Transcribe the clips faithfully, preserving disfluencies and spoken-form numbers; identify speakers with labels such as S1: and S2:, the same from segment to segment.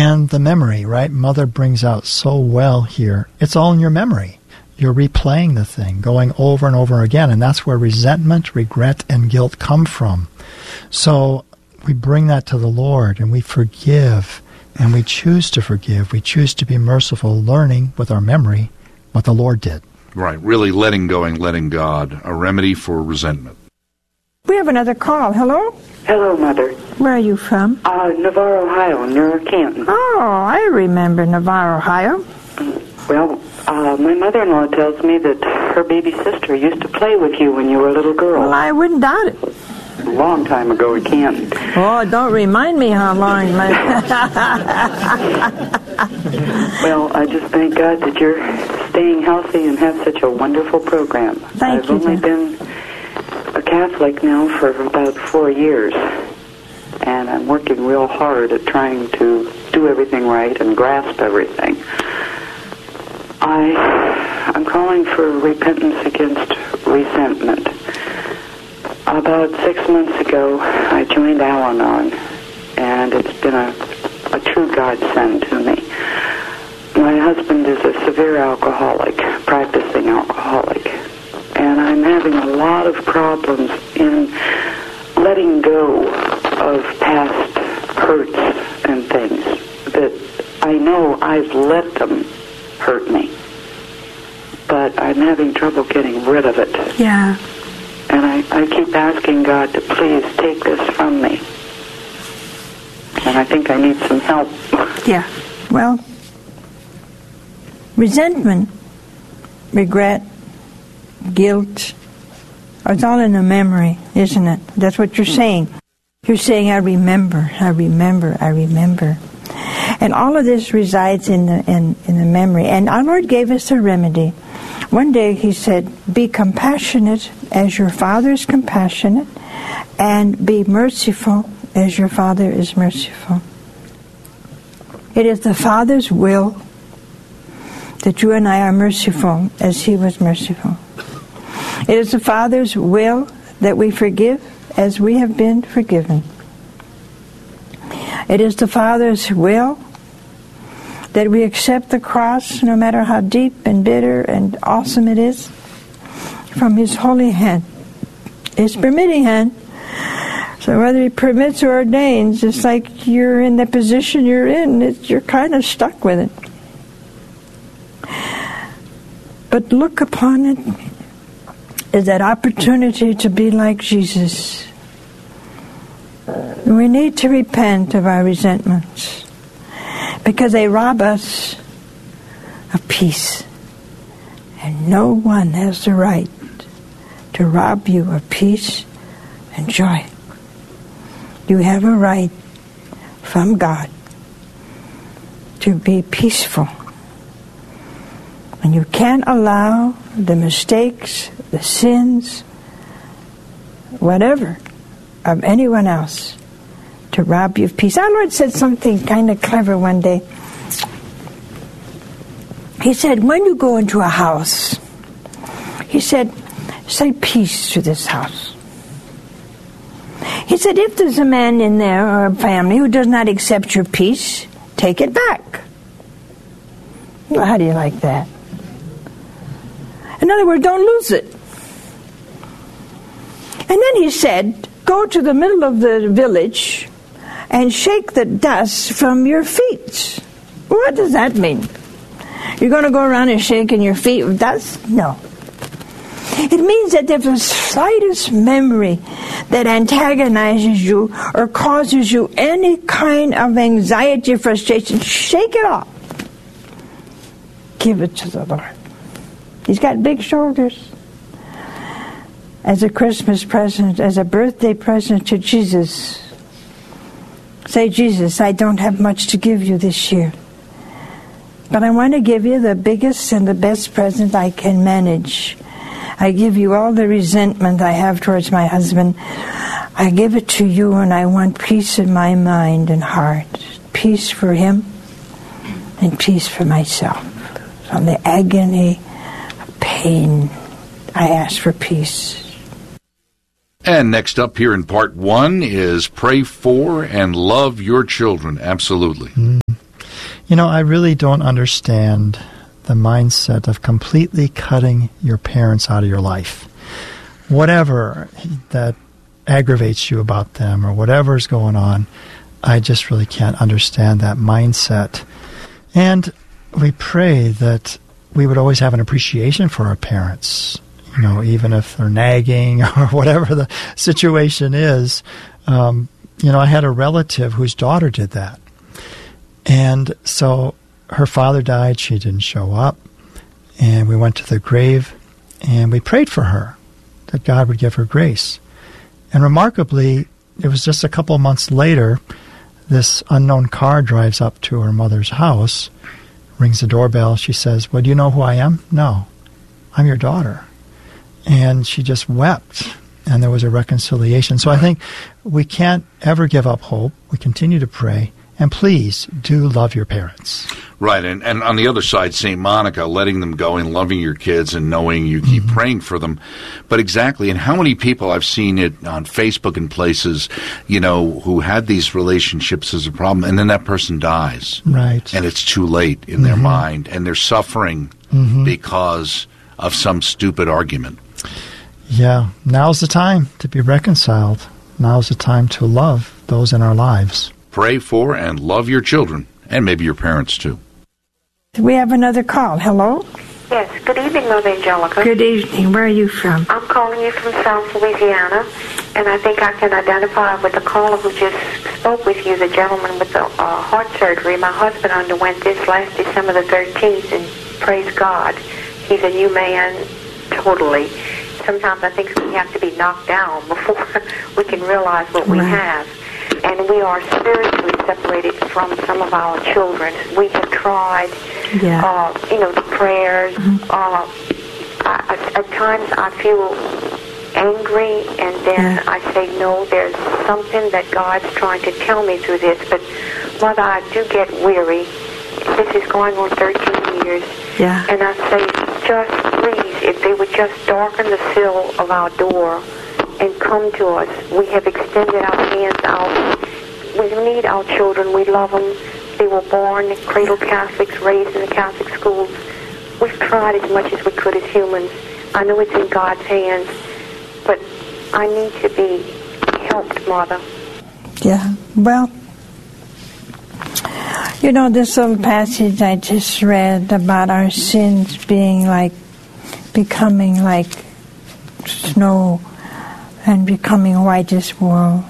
S1: and the memory, right? Mother brings out so well here. It's all in your memory. You're replaying the thing, going over and over again, and that's where resentment, regret, and guilt come from. So we bring that to the Lord, and we forgive, and we choose to forgive. We choose to be merciful, learning with our memory what the Lord did.
S2: Right, really letting go and letting God, a remedy for resentment.
S3: We have another call. Hello?
S4: Hello, Mother.
S3: Where are you from?
S4: Uh, Navarre, Ohio, near Canton.
S3: Oh, I remember Navarre, Ohio.
S4: Well, uh, my mother-in-law tells me that her baby sister used to play with you when you were a little girl.
S3: Well, I wouldn't doubt it.
S4: A long time ago at Canton.
S3: Oh, don't remind me how long. My
S4: Well, I just thank God that you're staying healthy and have such a wonderful program.
S3: Thank
S4: I've
S3: you.
S4: I've only been a Catholic now for about four years, and I'm working real hard at trying to do everything right and grasp everything. I, I'm calling for repentance against resentment. About six months ago, I joined Al-Anon, and it's been a, a true godsend to me. My husband is a severe alcoholic, practicing alcoholic, and I'm having a lot of problems in letting go of past hurts and things that I know I've let them hurt me, but I'm having trouble getting rid of it.
S3: Yeah.
S4: And I, I keep asking God to please take this from me. And I think I need some help.
S3: Yeah. Well, resentment, regret, guilt, it's all in the memory, isn't it? That's what you're saying. You're saying, I remember, I remember, I remember. And all of this resides in the in, in the memory. And our Lord gave us a remedy. One day He said, be compassionate as your Father is compassionate, and be merciful as your Father is merciful. It is the Father's will that you and I are merciful as He was merciful. It is the Father's will that we forgive as we have been forgiven. It is the Father's will that we accept the cross, no matter how deep and bitter and awesome it is, from His holy hand, His permitting hand. So whether He permits or ordains, it's like you're in the position you're in, it's, you're kind of stuck with it. But look upon it as that opportunity to be like Jesus. We need to repent of our resentments, because they rob us of peace. And no one has the right to rob you of peace and joy. You have a right from God to be peaceful. And you can't allow the mistakes, the sins, whatever, of anyone else to rob you of peace. Our Lord said something kind of clever one day. He said, when you go into a house, He said, say peace to this house. He said, if there's a man in there or a family who does not accept your peace, take it back. Well, how do you like that? In other words, don't lose it. And then He said, go to the middle of the village and shake the dust from your feet. What does that mean? You're going to go around and shaking your feet with dust? No. It means that if the slightest memory that antagonizes you or causes you any kind of anxiety or frustration, shake it off. Give it to the Lord. He's got big shoulders. As a Christmas present, as a birthday present to Jesus, say, Jesus, I don't have much to give you this year, but I want to give you the biggest and the best present I can manage. I give you all the resentment I have towards my husband. I give it to you, and I want peace in my mind and heart. Peace for him and peace for myself. From the agony of pain, I ask for peace.
S2: And next up here in part one is pray for and love your children. Absolutely.
S1: Mm. You know, I really don't understand the mindset of completely cutting your parents out of your life. Whatever that aggravates you about them or whatever's going on, I just really can't understand that mindset. And we pray that we would always have an appreciation for our parents, you know, even if they're nagging or whatever the situation is. Um, you know, I had a relative whose daughter did that. And so her father died, she didn't show up, and we went to the grave and we prayed for her, that God would give her grace. And remarkably, it was just a couple of months later, this unknown car drives up to her mother's house, rings the doorbell. She says, well, do you know who I am? No, I'm your daughter. And she just wept, and there was a reconciliation. So I think we can't ever give up hope. We continue to pray. And please do love your parents.
S2: Right, and, and on the other side, Saint Monica, letting them go and loving your kids and knowing you keep mm-hmm. praying for them. But exactly, and how many people I've seen it on Facebook and places, you know, who had these relationships as a problem, and then that person dies.
S1: Right.
S2: And it's too late in mm-hmm. their mind, and they're suffering mm-hmm. because of some stupid argument.
S1: Yeah, now's the time to be reconciled. Now's the time to love those in our lives.
S2: Pray for and love your children, and maybe your parents, too.
S3: We have another call. Hello?
S5: Yes. Good evening, Mother Angelica.
S3: Good evening. Where are you from?
S5: I'm calling you from South Louisiana, and I think I can identify with the caller who just spoke with you, the gentleman with the uh, heart surgery. My husband underwent this last December the thirteenth, and praise God, he's a new man totally. Sometimes I think we have to be knocked down before we can realize what we
S3: right.
S5: have. And we are spiritually separated from some of our children. We have tried,
S3: yeah.
S5: uh, you know, the prayers. Mm-hmm. Uh, I, I, at times I feel angry, and then yeah. I say, no, there's something that God's trying to tell me through this. But, Mother, I do get weary. This is going on thirteen years.
S3: Yeah.
S5: And I say, just please, if they would just darken the sill of our door and come to us. We have extended our hands out. We need our children. We love them. They were born cradle Catholics, raised in the Catholic schools. We've tried as much as we could as humans. I know it's in God's hands, but I need to be helped, Mother.
S3: Yeah, well, you know, this little passage I just read about our sins being like, becoming like snow and becoming white as wool.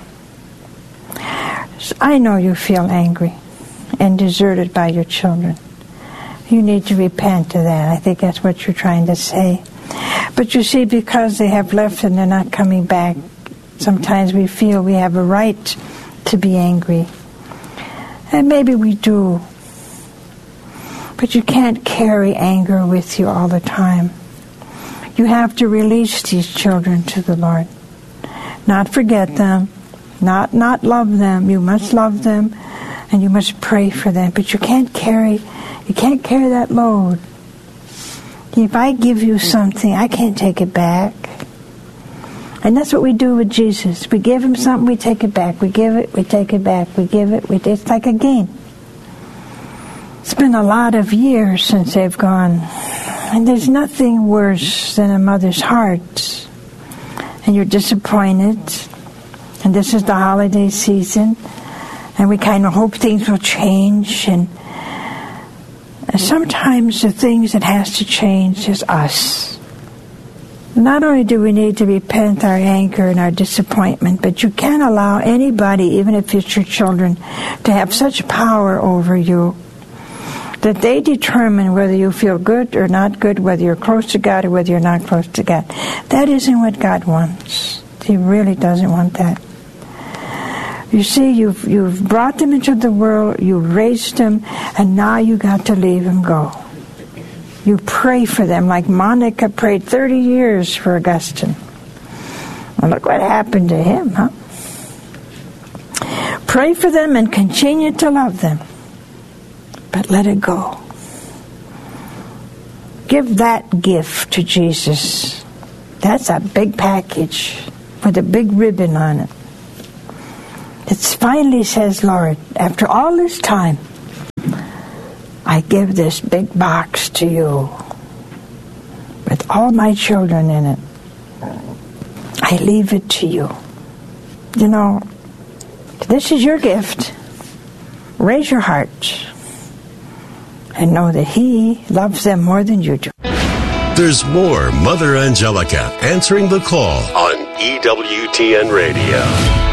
S3: So I know you feel angry and deserted by your children. You need to repent of that. I think that's what you're trying to say. But you see, because they have left and they're not coming back, sometimes we feel we have a right to be angry. And maybe we do. But you can't carry anger with you all the time. You have to release these children to the Lord. Not forget them, not not love them. You must love them, and you must pray for them. But you can't carry, you can't carry that load. If I give you something, I can't take it back. And that's what we do with Jesus. We give him something, we take it back. We give it, we take it back. We give it, we. It's like a game. It's been a lot of years since they've gone, and there's nothing worse than a mother's heart. And you're disappointed, and this is the holiday season, and we kind of hope things will change, and sometimes the things that has to change is us. Not only do we need to repent our anger and our disappointment, but you can't allow anybody, even if it's your children, to have such power over you that they determine whether you feel good or not good, whether you're close to God or whether you're not close to God. That isn't what God wants. He really doesn't want that. You see, you've you've brought them into the world, you've raised them, and now you got to leave them go. You pray for them, like Monica prayed thirty years for Augustine. Well, look what happened to him, huh? Pray for them and continue to love them. But let it go. Give that gift to Jesus. That's a big package with a big ribbon on it. It finally says, Lord, after all this time, I give this big box to you with all my children in it. I leave it to you. You know, this is your gift. Raise your heart and know that He loves them more than you do.
S6: There's more Mother Angelica answering the call on E W T N Radio.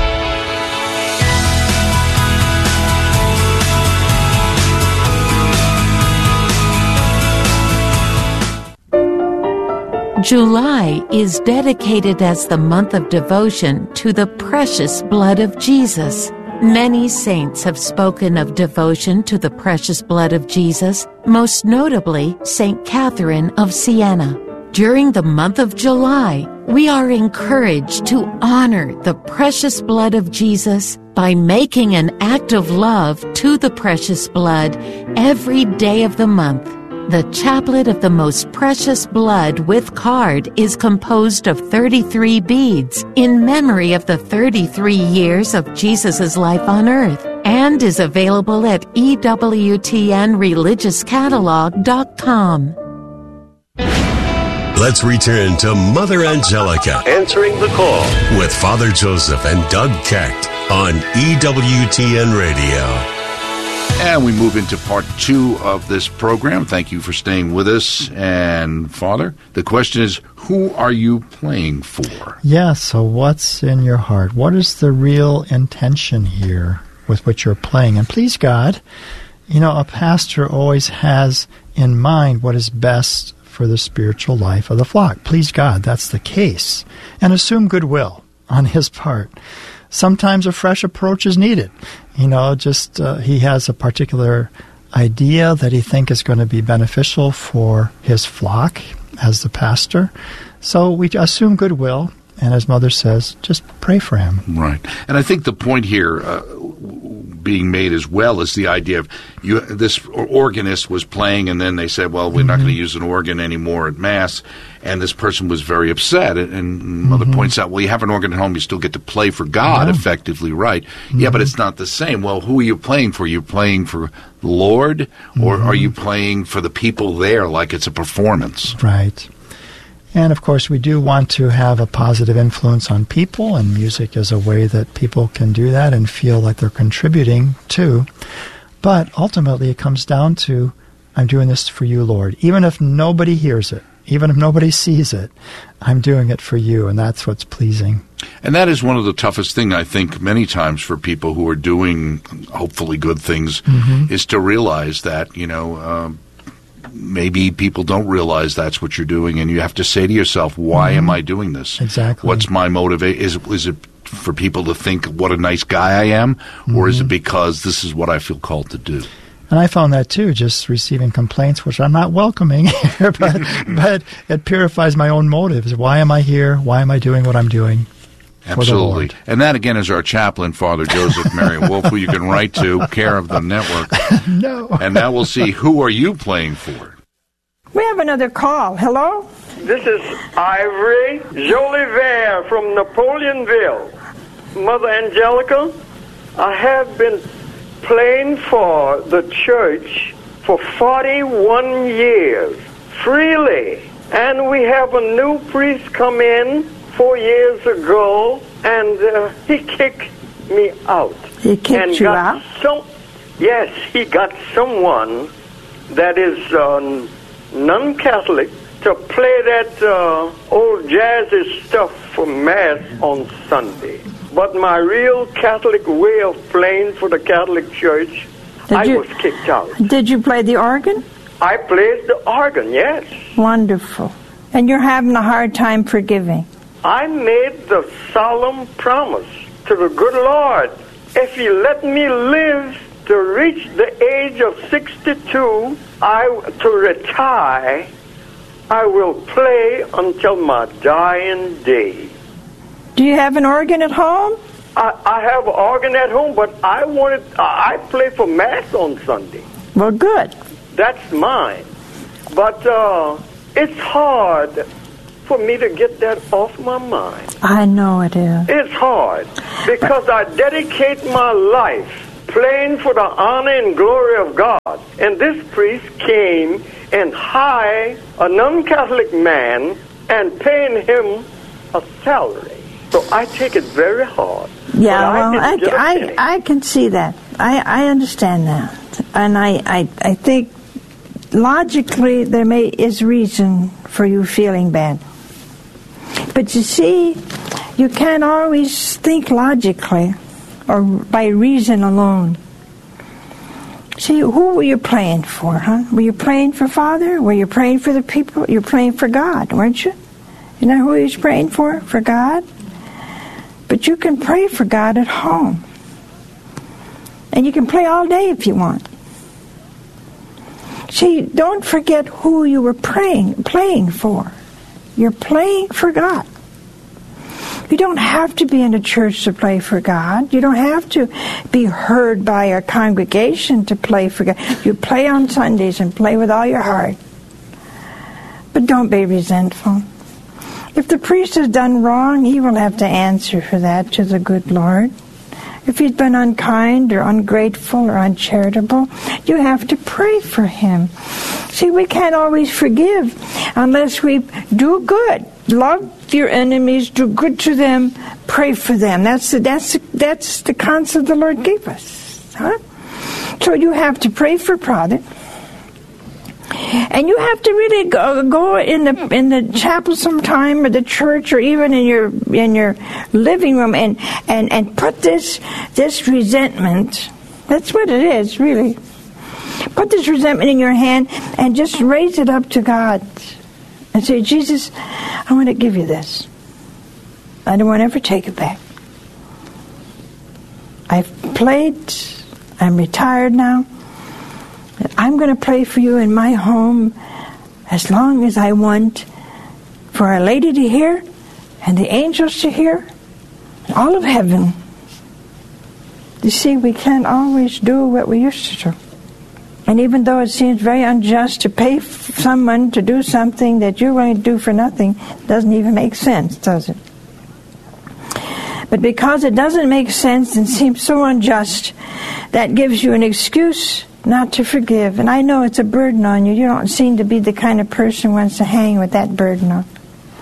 S7: July is dedicated as the month of devotion to the precious blood of Jesus. Many saints have spoken of devotion to the precious blood of Jesus, most notably Saint Catherine of Siena. During the month of July, we are encouraged to honor the precious blood of Jesus by making an act of love to the precious blood every day of the month. The Chaplet of the Most Precious Blood with card is composed of thirty-three beads in memory of the thirty-three years of Jesus' life on earth and is available at E W T N religious catalog dot com.
S6: Let's return to Mother Angelica answering the call with Father Joseph and Doug Kecht on E W T N Radio.
S2: And we move into part two of this program. Thank you for staying with us. And, Father, the question is, who are you playing for?
S1: Yeah, so what's in your heart? What is the real intention here with what you're playing? And please, God, you know, a pastor always has in mind what is best for the spiritual life of the flock. Please, God, that's the case. And assume goodwill on his part. Sometimes a fresh approach is needed. You know, just uh, he has a particular idea that he thinks is going to be beneficial for his flock as the pastor. So we assume goodwill, and as Mother says, just pray for him.
S2: Right. And I think the point here uh, being made as well is the idea of you. This organist was playing, and then they said, well, we're mm-hmm. not going to use an organ anymore at Mass. And this person was very upset. And, and Mother mm-hmm. points out, well, you have an organ at home, you still get to play for God yeah. effectively, right? Mm-hmm. Yeah, but it's not the same. Well, who are you playing for? You're playing for the Lord, or mm-hmm. are you playing for the people there like it's a performance?
S1: Right. And, of course, we do want to have a positive influence on people, and music is a way that people can do that and feel like they're contributing too. But ultimately it comes down to, I'm doing this for you, Lord. Even if nobody hears it, even if nobody sees it, I'm doing it for you, and that's what's pleasing.
S2: And that is one of the toughest things, I think, many times for people who are doing hopefully good things, mm-hmm. is to realize that, you know, um, maybe people don't realize that's what you're doing, and you have to say to yourself, why mm-hmm. am I doing this?
S1: Exactly.
S2: What's my motivation? Is, is it for people to think what a nice guy I am, mm-hmm. or is it because this is what I feel called to do?
S1: And I found that too, just receiving complaints, which I'm not welcoming here, but, but it purifies my own motives. Why am I here? Why am I doing what I'm doing?
S2: Absolutely. And that, again, is our chaplain, Father Joseph Marion Wolf, who you can write to, care of the network.
S1: No.
S2: And now we'll see, who are you playing for?
S3: We have another call. Hello?
S8: This is Ivory Jolivet from Napoleonville. Mother Angelica, I have been playing for the church for forty-one years, freely. And we have a new priest come in four years ago, and uh, he kicked me out.
S3: He kicked
S8: and
S3: you
S8: got
S3: out?
S8: Some, yes, he got someone that is uh, non-Catholic to play that uh, old jazzy stuff for Mass on Sunday. But my real Catholic way of playing for the Catholic Church, did I you, was kicked out.
S3: Did you play the organ?
S8: I played the organ, yes.
S3: Wonderful. And you're having a hard time forgiving?
S8: I made the solemn promise to the good Lord, if He let me live to reach the age of sixty-two, I to retire, I will play until my dying day.
S3: Do you have an organ at home?
S8: I, I have an organ at home, but I wanted I play for Mass on Sunday.
S3: Well, good.
S8: That's mine. But uh, it's hard for me to get that off my mind.
S3: I know it is.
S8: It's hard because I dedicate my life playing for the honor and glory of God. And this priest came and hired a non-Catholic man and paying him a salary. So I take it very hard.
S3: Yeah, well,
S8: I,
S3: I, I, I can see that. I, I understand that. And I, I, I think logically there may is reason for you feeling bad. But you see, you can't always think logically or by reason alone. See, who were you praying for, huh? Were you praying for Father? Were you praying for the people? You were praying for God, weren't you? You know who you was praying for? For God? But you can pray for God at home. And you can pray all day if you want. See, don't forget who you were praying, playing for. You're playing for God. You don't have to be in a church to play for God. You don't have to be heard by a congregation to play for God. You play on Sundays and play with all your heart. But don't be resentful. If the priest has done wrong, he will have to answer for that to the good Lord. If he's been unkind or ungrateful or uncharitable, you have to pray for him. See, we can't always forgive unless we do good. Love your enemies, do good to them, pray for them. That's the, that's the, that's the concept the Lord gave us. Huh? So you have to pray for Father. And you have to really go, go in the in the chapel sometime, or the church, or even in your in your living room, and, and, and put this this resentment. That's what it is, really. Put this resentment in your hand and just raise it up to God, and say, Jesus, I want to give you this. I don't want to ever take it back. I've played. I'm retired now. I'm going to pray for you in my home as long as I want for Our Lady to hear and the angels to hear, all of heaven. You see, we can't always do what we used to do. And even though it seems very unjust to pay someone to do something that you're going to do for nothing, it doesn't even make sense, does it? But because it doesn't make sense and seems so unjust, that gives you an excuse not to forgive. And I know it's a burden on you. You don't seem to be the kind of person who wants to hang with that burden on.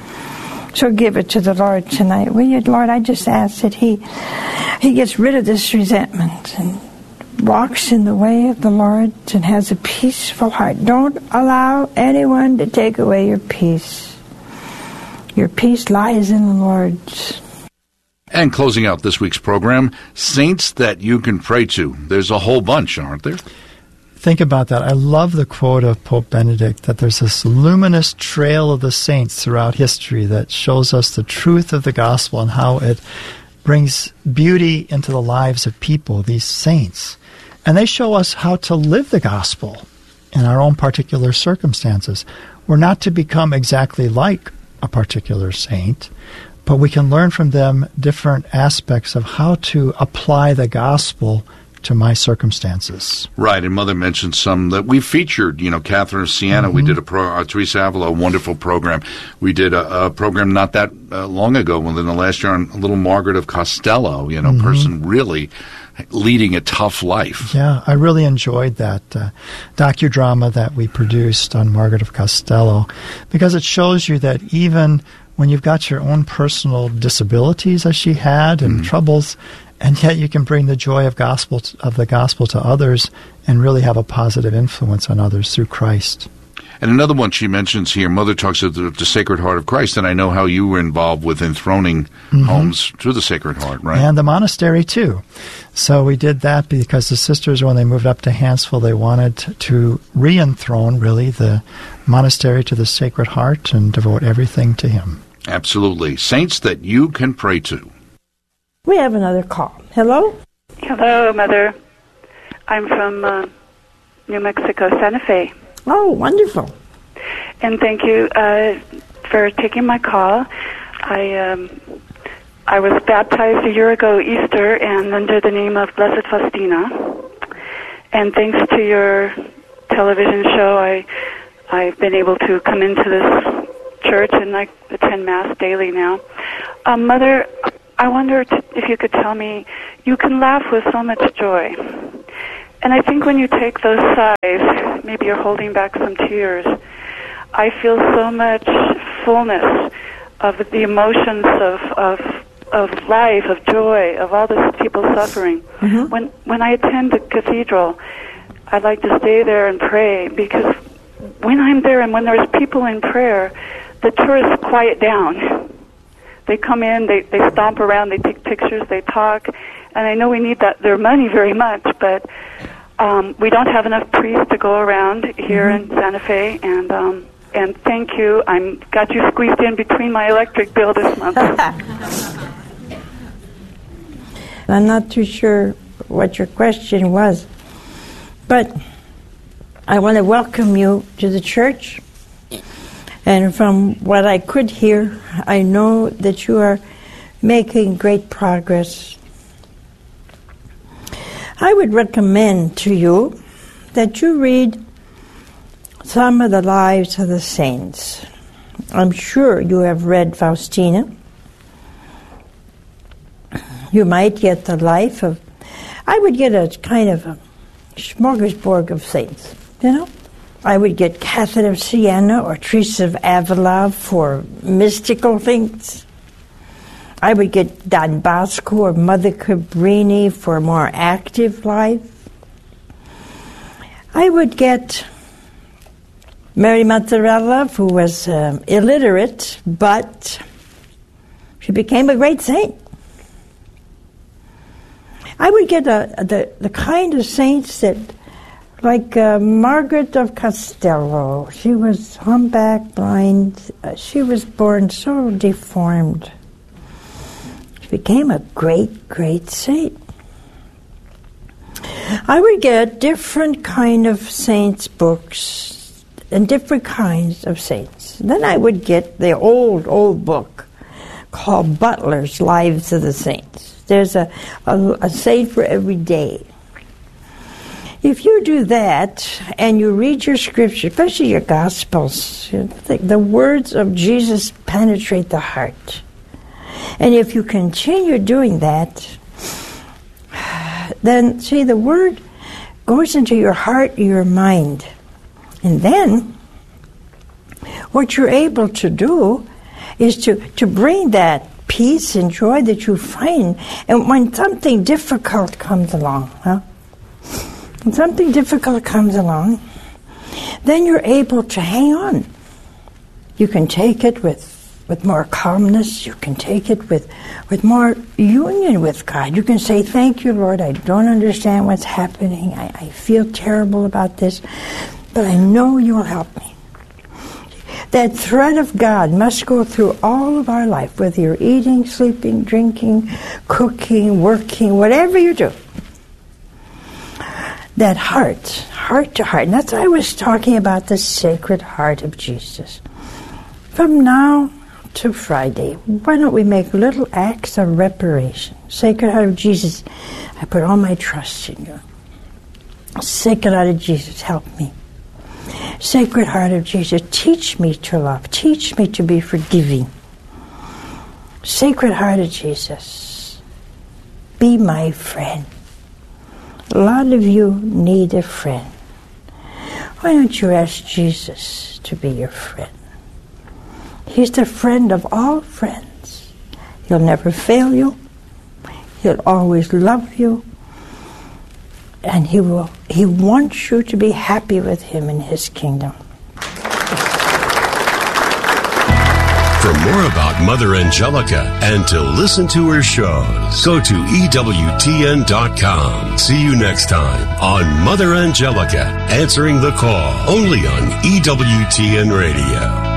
S3: So give it to the Lord tonight, will you? Lord, I just ask that He He gets rid of this resentment and walks in the way of the Lord and has a peaceful heart. Don't allow anyone to take away your peace. Your peace lies in the Lord.
S2: And closing out this week's program, saints that you can pray to. There's a whole bunch, aren't there?
S1: Think about that. I love the quote of Pope Benedict that there's this luminous trail of the saints throughout history that shows us the truth of the gospel and how it brings beauty into the lives of people, these saints. And they show us how to live the gospel in our own particular circumstances. We're not to become exactly like a particular saint, but we can learn from them different aspects of how to apply the gospel to my circumstances.
S2: Right, and Mother mentioned some that we featured. You know, Catherine of Siena, mm-hmm. we did a pro, uh, Teresa Avila, a wonderful program. We did a, a program not that uh, long ago, within the last year, on little Margaret of Costello, you know, mm-hmm. person really leading a tough life.
S1: Yeah, I really enjoyed that uh, docudrama that we produced on Margaret of Costello, because it shows you that even when you've got your own personal disabilities, as she had, and mm-hmm. troubles, and yet you can bring the joy of gospel t- of the gospel to others and really have a positive influence on others through Christ.
S2: And another one she mentions here, Mother talks of the, the Sacred Heart of Christ, and I know how you were involved with enthroning mm-hmm. homes to the Sacred Heart, right?
S1: And the monastery, too. So we did that because the sisters, when they moved up to Hansville, they wanted to re-enthrone, really, the monastery to the Sacred Heart and devote everything to Him.
S2: Absolutely. Saints that you can pray to.
S3: We have another call. Hello?
S9: Hello, Mother. I'm from uh, New Mexico, Santa Fe.
S3: Oh, wonderful.
S9: And thank you uh, for taking my call. I um, I was baptized a year ago, Easter, and under the name of Blessed Faustina. And thanks to your television show, I, I've been able to come into this church, and I attend Mass daily now. Um, Mother, I wonder t- if you could tell me, you can laugh with so much joy. And I think when you take those sighs, maybe you're holding back some tears, I feel so much fullness of the emotions of of, of life, of joy, of all the people suffering. Mm-hmm. When when I attend the cathedral, I like to stay there and pray, because when I'm there and when there's people in prayer, the tourists quiet down. They come in, they, they stomp around, they take pictures, they talk, and I know we need that their money very much, but um, we don't have enough priests to go around here mm-hmm. in Santa Fe, and um, and thank you. I'm got you squeezed in between my electric bill this month.
S3: I'm not too sure what your question was, but I want to welcome you to the church. And from what I could hear, I know that you are making great progress. I would recommend to you that you read some of the lives of the saints. I'm sure you have read Faustina. You might get the life of, I would get a kind of a smorgasbord of saints, you know? I would get Catherine of Siena or Teresa of Avila for mystical things. I would get Don Bosco or Mother Cabrini for a more active life. I would get Mary Mazzarella, who was um, illiterate, but she became a great saint. I would get a, the, the kind of saints that, like uh, Margaret of Castello, she was humpback, blind. Uh, she was born so deformed. She became a great, great saint. I would get different kind of saints' books and different kinds of saints. Then I would get the old, old book called Butler's Lives of the Saints. There's a, a, a saint for every day. If you do that and you read your scripture, especially your Gospels, the, the words of Jesus penetrate the heart. And if you continue doing that, then, see, the Word goes into your heart, your mind. And then what you're able to do is to, to bring that peace and joy that you find. And when something difficult comes along, huh? When something difficult comes along, then you're able to hang on. You can take it with, with more calmness. You can take it with, with more union with God. You can say, thank you, Lord. I don't understand what's happening. I, I feel terrible about this, but I know you'll help me. That thread of God must go through all of our life, whether you're eating, sleeping, drinking, cooking, working, whatever you do. That heart, heart to heart. And that's why I was talking about the Sacred Heart of Jesus. From now to Friday, why don't we make little acts of reparation? Sacred Heart of Jesus, I put all my trust in you. Sacred Heart of Jesus, help me. Sacred Heart of Jesus, teach me to love. Teach me to be forgiving. Sacred Heart of Jesus, be my friend. A lot of you need a friend. Why don't you ask Jesus to be your friend? He's the friend of all friends. He'll never fail you. He'll always love you. And he will. He wants you to be happy with him in his kingdom.
S6: For more about Mother Angelica and to listen to her shows, go to E W T N dot com. See you next time on Mother Angelica, answering the call, only on E W T N Radio.